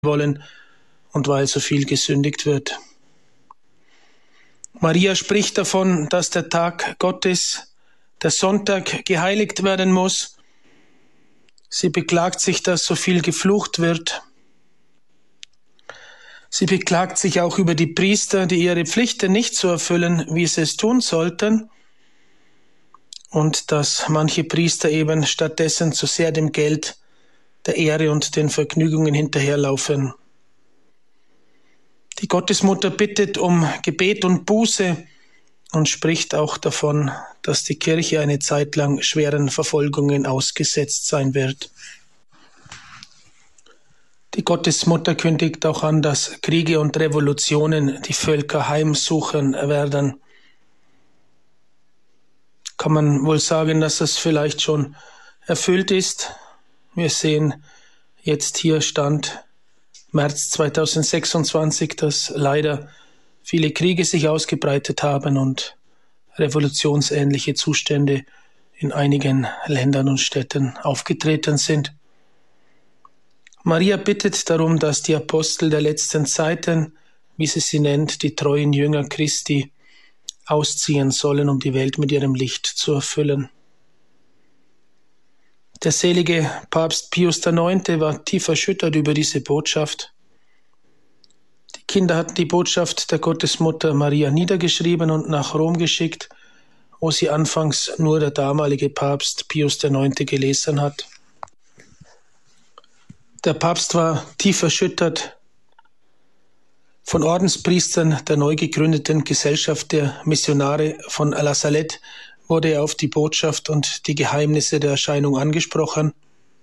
wollen und weil so viel gesündigt wird. Maria spricht davon, dass der Tag Gottes, der Sonntag, geheiligt werden muss. Sie beklagt sich, dass so viel geflucht wird. Sie beklagt sich auch über die Priester, die ihre Pflichten nicht so erfüllen, wie sie es tun sollten. Und dass manche Priester eben stattdessen zu sehr dem Geld, der Ehre und den Vergnügungen hinterherlaufen. Die Gottesmutter bittet um Gebet und Buße und spricht auch davon, dass die Kirche eine Zeit lang schweren Verfolgungen ausgesetzt sein wird. Die Gottesmutter kündigt auch an, dass Kriege und Revolutionen die Völker heimsuchen werden. Kann man wohl sagen, dass das vielleicht schon erfüllt ist? Wir sehen jetzt hier Stand März 2026, dass leider viele Kriege sich ausgebreitet haben und revolutionsähnliche Zustände in einigen Ländern und Städten aufgetreten sind. Maria bittet darum, dass die Apostel der letzten Zeiten, wie sie nennt, die treuen Jünger Christi, ausziehen sollen, um die Welt mit ihrem Licht zu erfüllen. Der selige Papst Pius IX. War tief erschüttert über diese Botschaft. Die Kinder hatten die Botschaft der Gottesmutter Maria niedergeschrieben und nach Rom geschickt, wo sie anfangs nur der damalige Papst Pius IX. Gelesen hat. Der Papst war tief erschüttert. Von Ordenspriestern der neu gegründeten Gesellschaft der Missionare von La Salette wurde er auf die Botschaft und die Geheimnisse der Erscheinung angesprochen.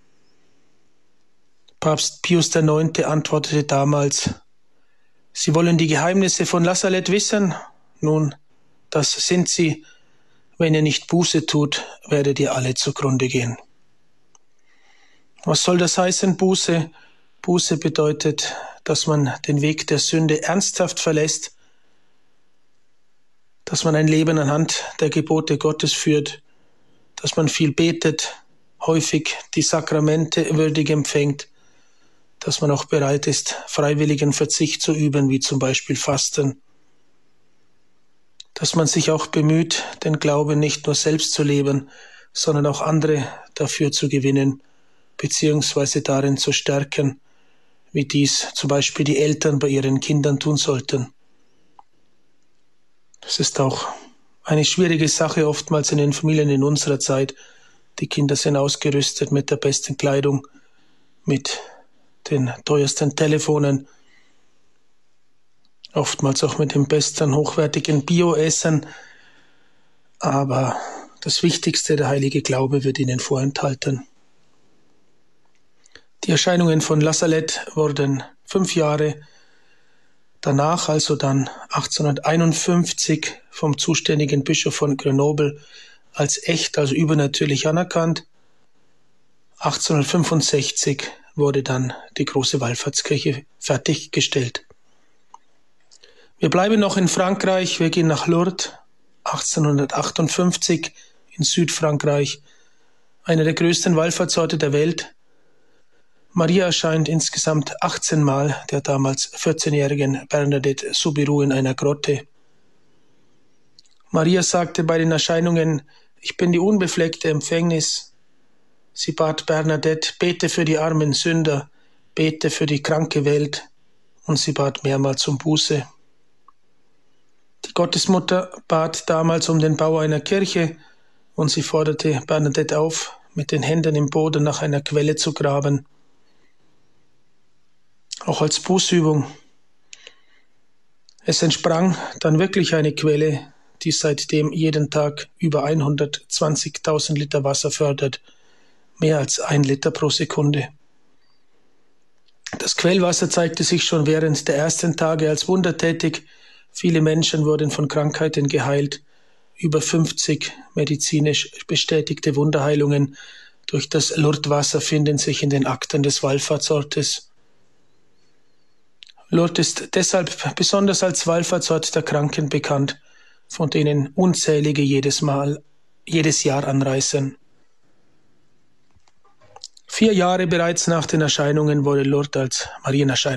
Papst Pius IX. Antwortete damals: Sie wollen die Geheimnisse von La Salette wissen? Nun, das sind sie. Wenn ihr nicht Buße tut, werdet ihr alle zugrunde gehen. Was soll das heißen, Buße? Buße bedeutet, dass man den Weg der Sünde ernsthaft verlässt, dass man ein Leben anhand der Gebote Gottes führt, dass man viel betet, häufig die Sakramente würdig empfängt, dass man auch bereit ist, freiwilligen Verzicht zu üben, wie zum Beispiel Fasten, dass man sich auch bemüht, den Glauben nicht nur selbst zu leben, sondern auch andere dafür zu gewinnen, beziehungsweise darin zu stärken, wie dies zum Beispiel die Eltern bei ihren Kindern tun sollten. Das ist auch eine schwierige Sache oftmals in den Familien in unserer Zeit. Die Kinder sind ausgerüstet mit der besten Kleidung, mit den teuersten Telefonen, oftmals auch mit dem besten, hochwertigen Bioessen. Aber das Wichtigste, der heilige Glaube, wird ihnen vorenthalten. Die Erscheinungen von La Salette wurden 5 Jahre danach, also dann 1851, vom zuständigen Bischof von Grenoble als echt, also übernatürlich anerkannt. 1865 wurde dann die große Wallfahrtskirche fertiggestellt. Wir bleiben noch in Frankreich, wir gehen nach Lourdes, 1858 in Südfrankreich, einer der größten Wallfahrtsorte der Welt. Maria erscheint insgesamt 18 Mal der damals 14-jährigen Bernadette Soubirous in einer Grotte. Maria sagte bei den Erscheinungen: Ich bin die unbefleckte Empfängnis. Sie bat Bernadette: Bete für die armen Sünder, bete für die kranke Welt, und sie bat mehrmals um Buße. Die Gottesmutter bat damals um den Bau einer Kirche und sie forderte Bernadette auf, mit den Händen im Boden nach einer Quelle zu graben. Auch als Bußübung. Es entsprang dann wirklich eine Quelle, die seitdem jeden Tag über 120.000 Liter Wasser fördert, mehr als 1 Liter pro Sekunde. Das Quellwasser zeigte sich schon während der ersten Tage als wundertätig. Viele Menschen wurden von Krankheiten geheilt. Über 50 medizinisch bestätigte Wunderheilungen durch das Lourdes-Wasser finden sich in den Akten des Wallfahrtsortes. Lourdes ist deshalb besonders als Wallfahrtsort der Kranken bekannt, von denen unzählige jedes Jahr anreisen. 4 Jahre bereits nach den Erscheinungen wurde Lourdes als Marienerscheinung